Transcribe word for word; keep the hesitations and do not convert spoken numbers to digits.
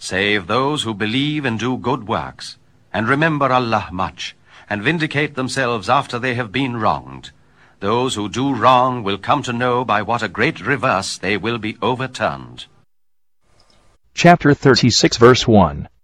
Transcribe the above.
save those who believe and do good works, and remember Allah much, and vindicate themselves after they have been wronged. Those who do wrong will come to know by what a great reverse they will be overturned. Chapter thirty-six, verse one.